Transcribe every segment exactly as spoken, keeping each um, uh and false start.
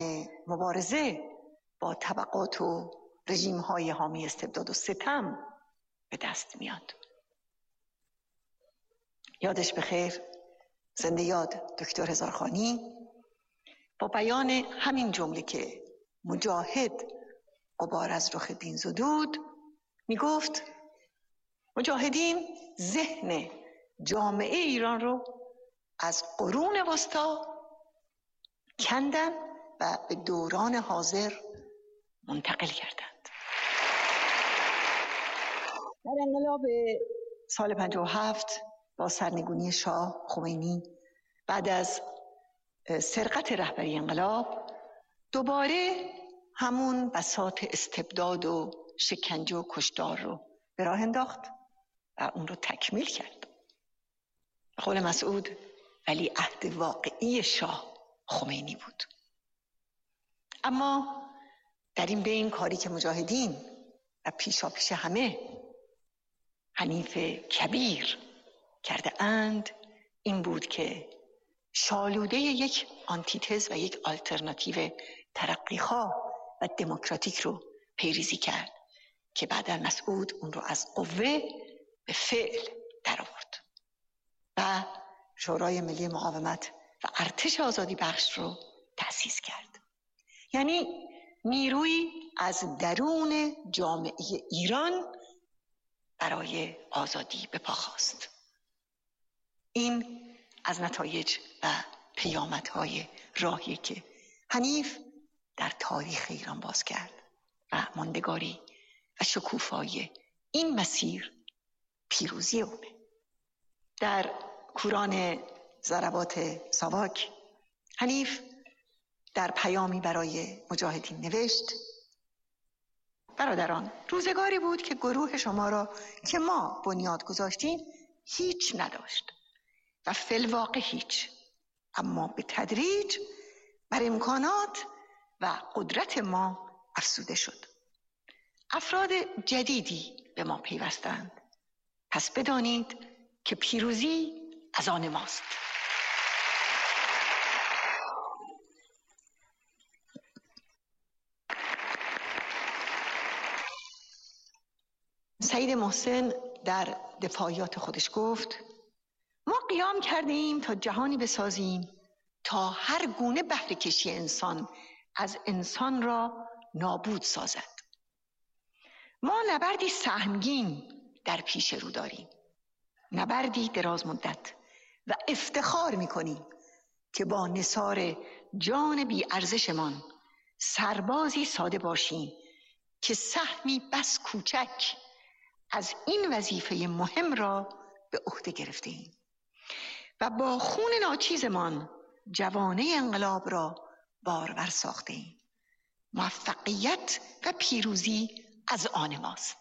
مبارزه با طبقات و رژیم‌های حامی استبداد و ستم به دست میاد. یادش بخیر، زنده یاد دکتر هزارخوانی با بیان همین جمله که مجاهد غبار از رخ دین زدود می گفت مجاهدین ذهن جامعه ایران رو از قرون وسطا کندن و به دوران حاضر منتقل کردند. در انقلاب سال پنجاه و هفت با سرنگونی شاه خمینی بعد از سرقت رهبری انقلاب دوباره همون بساط استبداد و شکنجه و کشتار رو به راه انداخت و اون رو تکمیل کرد. به قول مسعود ولی عهد واقعی شاه خمینی بود. اما در این بین کاری که مجاهدین و پیشا پیش همه حنیف کبیر کرده اند این بود که شالوده یک آنتیتز و یک آلترناتیو ترقیخواه و دموکراتیک رو پیریزی کرد که بعدا مسعود اون رو از قوه به فعل در آورد و شورای ملی مقاومت و ارتش آزادی بخش رو تأسیس کرد. یعنی نیروی از درون جامعه ایران برای آزادی به پا خواست. این از نتایج و پیامدهای راهی که حنیف در تاریخ ایران باز کرد و ماندگاری و شکوفایی این مسیر پیروزی اونه. در کوران ضربات ساواک حنیف در پیامی برای مجاهدین نوشت برادران، روزگاری بود که گروه شما را که ما بنیاد گذاشتیم هیچ نداشت و فی الواقع هیچ، اما به تدریج بر امکانات و قدرت ما افزوده شد. افراد جدیدی به ما پیوستند، پس بدانید که پیروزی از آن ماست. سعید محسن در دفاعیات خودش گفت ما قیام کردیم تا جهانی بسازیم تا هر گونه بهره کشی انسان از انسان را نابود سازد. ما نبردی سهمگین در پیش رو داریم، نبردی دراز مدت و افتخار می‌کنیم که با نثار جان بی ارزشمان سربازی ساده باشیم که سهمی بس کوچک از این وظیفه مهم را به عهده گرفتیم و با خون ناچیزمان جوانه انقلاب را بارور ساختیم. موفقیت و پیروزی از آن ماست.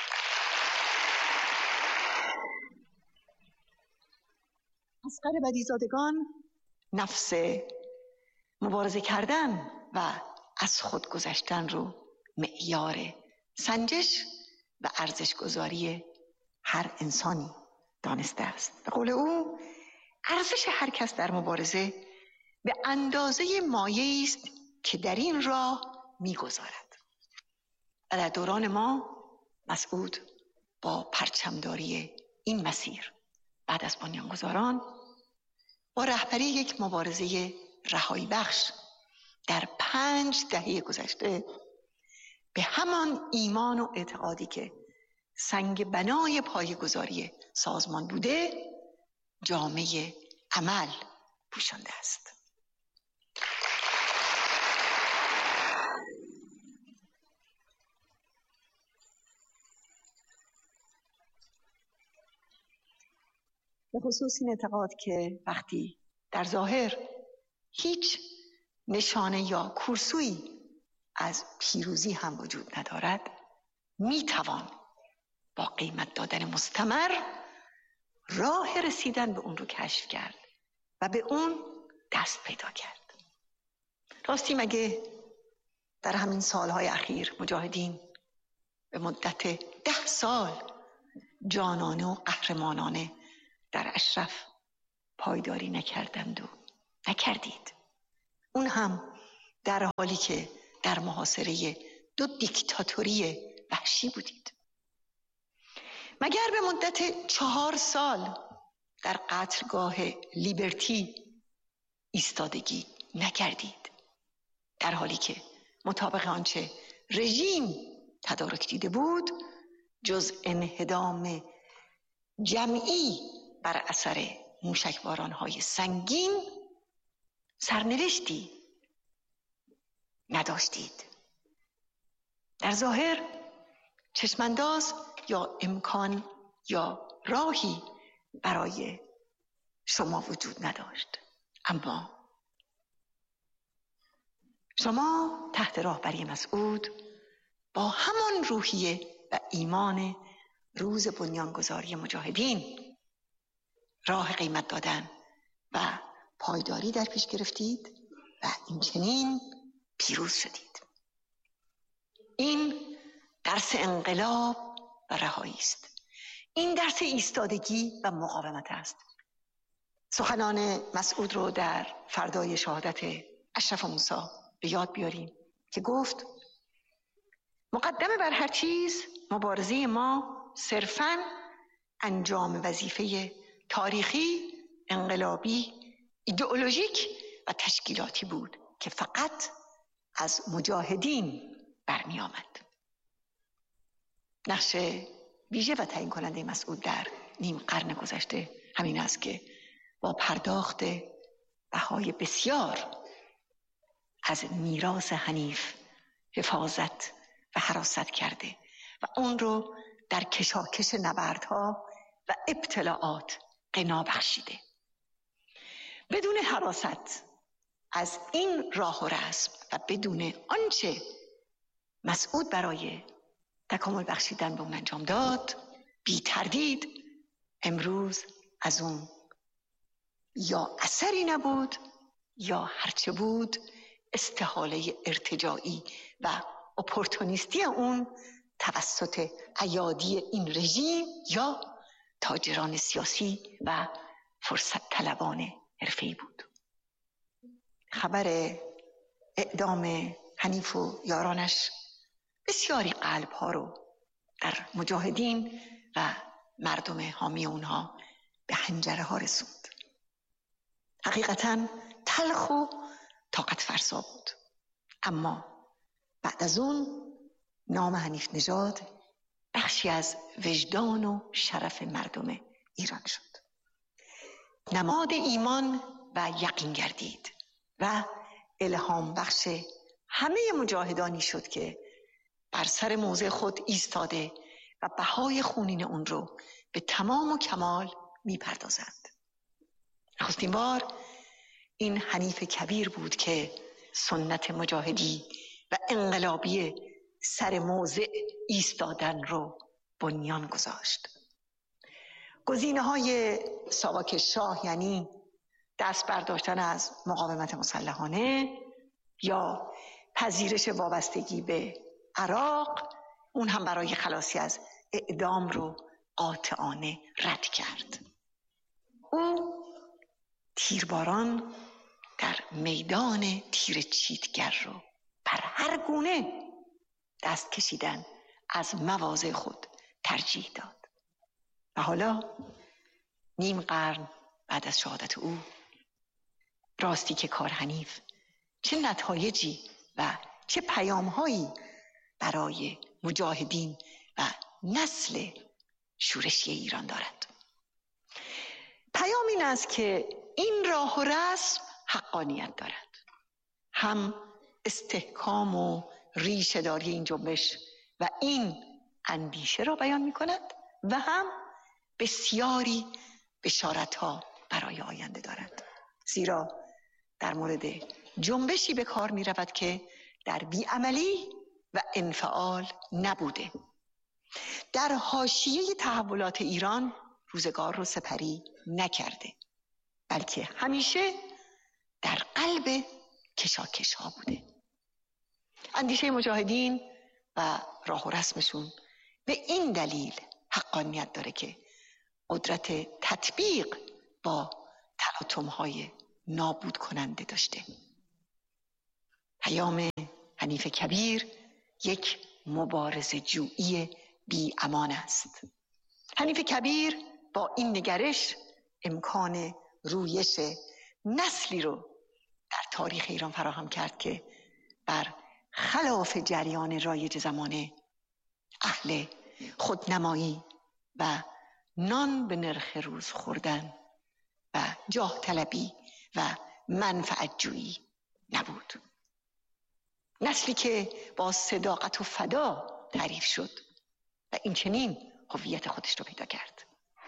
اصغر بدیزادگان نفس مبارزه کردن و از خود گذشتن رو معیار سنجش و ارزش گذاری هر انسانی دانسته است. به قول او ارزش هر کس در مبارزه به اندازه مایه‌ای است که در این راه می‌گذارد. و در دوران ما مسعود با پرچمداری این مسیر بعد از بنیانگذاران با رهبری یک مبارزه رهایی بخش در پنج دهه گذشته به همان ایمان و اعتقادی که سنگ بنای پایه‌گذاری سازمان بوده جامعه عمل پوشانده است. به خصوص این اعتقاد که وقتی در ظاهر هیچ نشانه یا کورسویی از پیروزی هم وجود ندارد میتوان با قیمت دادن مستمر راه رسیدن به اون رو کشف کرد و به اون دست پیدا کرد. راستی مگه در همین سالهای اخیر مجاهدین به مدت ده سال جانانه و قهرمانانه در اشرف پایداری نکردند و نکردید؟ اون هم در حالی که در محاصره دو دیکتاتوری وحشی بودید؟ مگر به مدت چهار سال در قتلگاه لیبرتی ایستادگی نکردید، در حالی که مطابق آنچه رژیم تدارک دیده بود جز انهدام جمعی بر اثر موشکباران‌های سنگین سرنوشتی نداشتید؟ در ظاهر چشمانداز یا امکان یا راهی برای شما وجود نداشت، اما شما تحت راهبری مسعود با همان روحیه و ایمان روز بنیانگذاری مجاهدین راه قیمت دادن و پایداری در پیش گرفتید و این چنین پیروز شدید. این درس انقلاب و رهایی است. این درس ایستادگی و مقاومت است. سخنان مسعود رو در فردای شهادت اشرف موسی به یاد بیاریم که گفت مقدمه بر هر چیز مبارزه ما صرفاً انجام وظیفه تاریخی، انقلابی، ایدئولوژیک و تشکیلاتی بود که فقط از مجاهدین برمی آمد. نقش ویژه و تعیین کننده مسعود در نیم قرن گذشته همین است که با پرداخت بهای بسیار از میراث حنیف حفاظت و حراست کرده و اون رو در کشاکش نبردها و ابتلاعات غنا بخشیده. بدون حراست از این راه و رسم و بدون آنچه مسعود برای تکامل بخشیدن به اون انجام داد، بی تردید امروز از اون یا اثری نبود یا هرچه بود استحاله ارتجاعی و اپورتونیستی اون توسط ایادی این رژیم یا تاجران سیاسی و فرصت طلبان حرفه‌ای بود. خبر اعدام حنیف و یارانش بسیاری قلب ها رو در مجاهدین و مردم حامی اونها به حنجره ها رسوند. حقیقتاً تلخ و طاقت فرسا بود، اما بعد از اون نام حنیف نژاد بخشی از وجدان و شرف مردم ایران شد. نماد ایمان و یقین گردید و الهام بخش همه مجاهدانی شد که بر سر موضع خود ایستاده و بهای خونین اون رو به تمام و کمال میپردازند. نخستین بار این حنیف کبیر بود که سنت مجاهدی و انقلابی سر موضع ایستادن رو بنیان گذاشت. گزینه‌های ساواک شاه یعنی دست برداشتن از مقاومت مسلحانه یا پذیرش وابستگی به عراق، اون هم برای خلاصی از اعدام رو قاطعانه رد کرد. او تیرباران در میدان تیر چیتگر رو بر هر گونه دست کشیدن از مواضع خود ترجیح داد. و حالا نیم قرن بعد از شهادت او راستی که کار حنیف چه نتایجی و چه پیامهایی برای مجاهدین و نسل شورشی ایران دارد. پیام این است که این راه و رسم حقانیت دارد. هم استحکام و ریشه‌داری این جنبش و این اندیشه را بیان می کند و هم بسیاری بشارت‌ها برای آینده دارد. زیرا در مورد جنبشی به کار می رود که در بیعملی و انفعال نبوده. در حاشیه تحولات ایران روزگار رو سپری نکرده، بلکه همیشه در قلب کشاکش ها بوده. اندیشه مجاهدین و راه و رسمشون به این دلیل حقانیت داره که قدرت تطبیق با تلاطم های نابود کننده داشته. پیام حنیف کبیر یک مبارزه جویی بی امان است. حنیف کبیر با این نگرش امکان رویش نسلی رو در تاریخ ایران فراهم کرد که بر خلاف جریان رایج زمانه اهل خودنمایی و نان به نرخ روز خوردن و جاه طلبی و منفعت جویی نبود. نسلی که با صداقت و فدا تعریف شد و این چنین هویت خودش رو پیدا کرد.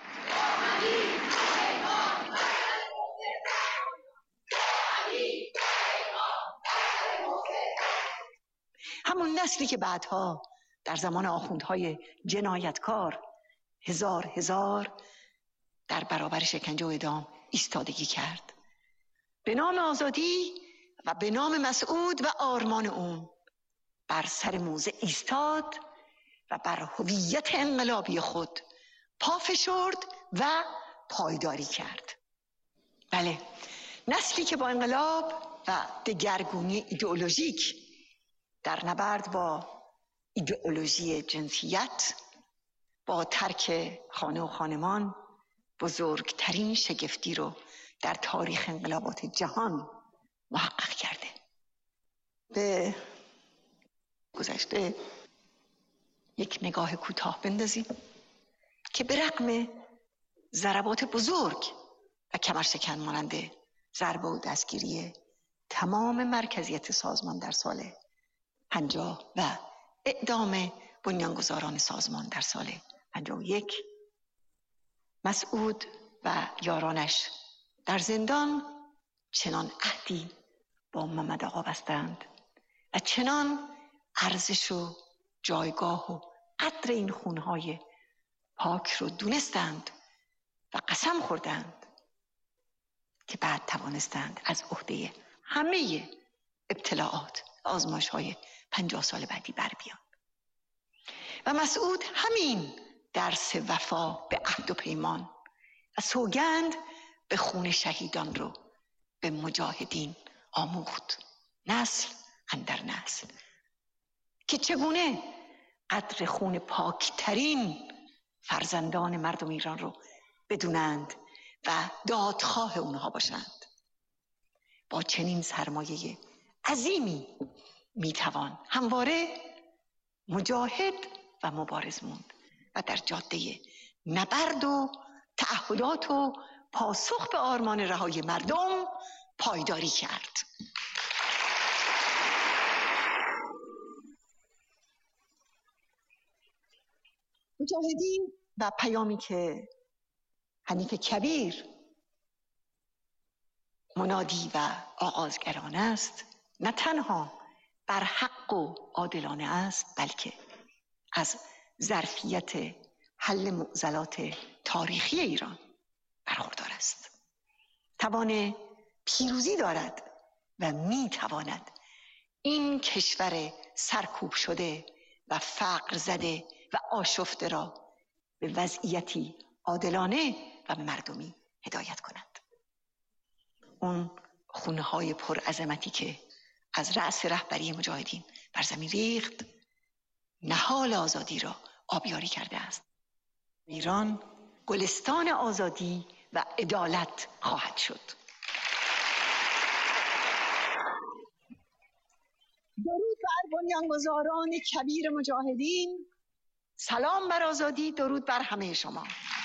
همون نسلی که بعدها در زمان آخوندهای جنایتکار هزار هزار در برابر شکنجه و اعدام ایستادگی کرد. به نام آزادی و به نام مسعود و آرمان اون بر سر موزه ایستاد و بر هویت انقلابی خود پا فشرد و پایداری کرد. بله، نسلی که با انقلاب و دگرگونی ایدئولوژیک در نبرد با ایدئولوژی جنسیت، با ترک خانه و خانمان بزرگترین شگفتی رو در تاریخ انقلابات جهان محقق کرده. به گذشته یک نگاه کوتاه بندازیم که به رغم ضربات بزرگ و کمرشکن مانند ضربه و دستگیری تمام مرکزیت سازمان در سال پنجاه و اعدام بنیانگذاران سازمان در سال پنجاه و یک، مسعود و یارانش در زندان چنان عهدی با محمد آقا بستند و چنان ارزش و جایگاه و قدر این خونهای پاک رو دونستند و قسم خوردند که بعد توانستند از عهده همه ابتلاعات و آزمایش‌های پنجاه سال بعدی بر بیان. و مسعود همین درس وفا به عهد و پیمان و سوگند به خون شهیدان رو به مجاهدین آموخت، نسل اندر نسل، که چگونه قدر خون پاکترین فرزندان مردم ایران رو بدونند و دادخواه اونها باشند. با چنین سرمایه عظیمی میتوان همواره مجاهد و مبارز موند و در جاده نبرد و تعهدات و پاسخ به آرمان رهایی مردم پایداری کرد. مجاهدین و پیامی که حنیف کبیر منادی و آغازگران است، نه تنها بر حق و عادلانه است، بلکه از ظرفیت حل معضلات تاریخی ایران برخوردار است. توان پیروزی دارد و می تواند این کشور سرکوب شده و فقر زده و آشفته را به وضعیتی عادلانه و مردمی هدایت کند. اون خونه‌های پرعظمتی که از رأس رهبری مجاهدین بر زمین ریخت، نهال آزادی را آبیاری کرده است. ایران گلستان آزادی و عدالت خواهد شد. درود بر بنیانگذاران کبیر مجاهدین، سلام بر آزادی، درود بر همه شما.